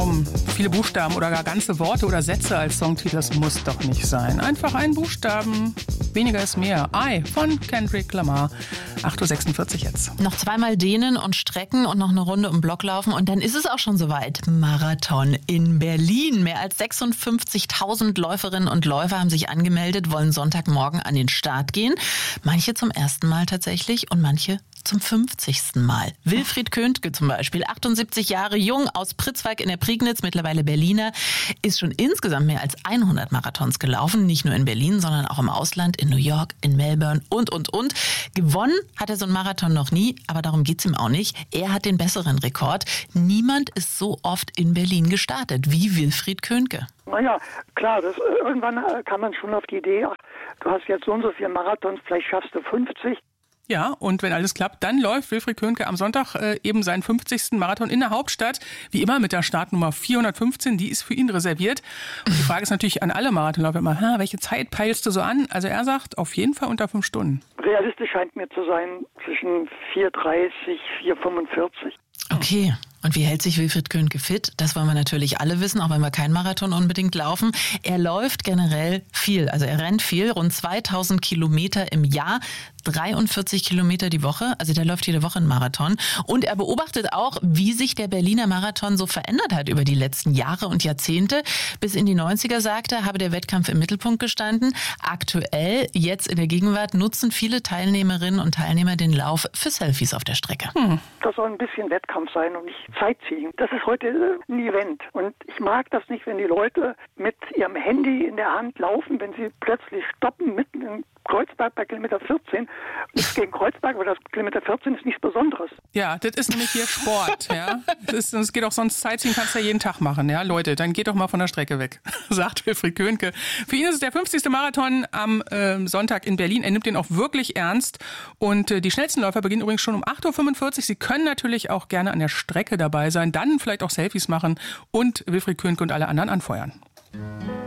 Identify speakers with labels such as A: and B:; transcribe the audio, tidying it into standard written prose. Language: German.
A: glauben, viele Buchstaben oder gar ganze Worte oder Sätze als Songtitel, das muss doch nicht sein. Einfach ein Buchstaben, weniger ist mehr. I von Kendrick Lamar. 8.46 Uhr jetzt.
B: Noch zweimal dehnen und strecken und noch eine Runde um Block laufen und dann ist es auch schon soweit. Marathon in Berlin. Mehr als 56.000 Läuferinnen und Läufer haben sich angemeldet, wollen Sonntagmorgen an den Start gehen. Manche zum ersten Mal tatsächlich und manche zum 50. Mal. Wilfried Köntke zum Beispiel, 78 Jahre jung, aus Pritzwalk in der Prignitz, mittlerweile Berliner, ist schon insgesamt mehr als 100 Marathons gelaufen. Nicht nur in Berlin, sondern auch im Ausland, in New York, in Melbourne und. Gewonnen hat er so einen Marathon noch nie, aber darum geht's ihm auch nicht. Er hat den besseren Rekord. Niemand ist so oft in Berlin gestartet wie Wilfried Köntke.
C: Naja, klar, irgendwann kam man schon auf die Idee, ach, du hast jetzt so und so viele Marathons, vielleicht schaffst du 50.
A: Ja, und wenn alles klappt, dann läuft Wilfried Köntke am Sonntag eben seinen 50. Marathon in der Hauptstadt. Wie immer mit der Startnummer 415, die ist für ihn reserviert. Und die Frage ist natürlich an alle Marathonläufer immer, welche Zeit peilst du so an? Also er sagt, auf jeden Fall unter 5 Stunden.
C: Realistisch scheint mir zu sein zwischen 4,30, 4,45.
B: Okay. Und wie hält sich Wilfried Köntke fit? Das wollen wir natürlich alle wissen, auch wenn wir keinen Marathon unbedingt laufen. Er läuft generell viel, also er rennt viel, rund 2000 Kilometer im Jahr, 43 Kilometer die Woche, also der läuft jede Woche einen Marathon. Und er beobachtet auch, wie sich der Berliner Marathon so verändert hat über die letzten Jahre und Jahrzehnte. Bis in die 90er, sagt er, habe der Wettkampf im Mittelpunkt gestanden. Aktuell, jetzt in der Gegenwart, nutzen viele Teilnehmerinnen und Teilnehmer den Lauf für Selfies auf der Strecke.
C: Das soll ein bisschen Wettkampf sein und nicht Sightseeing. Das ist heute ein Event. Und ich mag das nicht, wenn die Leute mit ihrem Handy in der Hand laufen, wenn sie plötzlich stoppen mitten in Kreuzberg bei Kilometer 14. Nichts gegen Kreuzberg, aber das Kilometer 14 ist nichts Besonderes.
A: Ja, das ist nämlich hier Sport. Ja, das geht auch sonst, Sightseeing kannst du ja jeden Tag machen. Ja, Leute, dann geht doch mal von der Strecke weg, sagt Wilfried Köntke. Für ihn ist es der 50. Marathon am Sonntag in Berlin. Er nimmt den auch wirklich ernst. Und die schnellsten Läufer beginnen übrigens schon um 8.45 Uhr. Sie können natürlich auch gerne an der Strecke dabei sein, dann vielleicht auch Selfies machen und Wilfried Köntke und alle anderen anfeuern.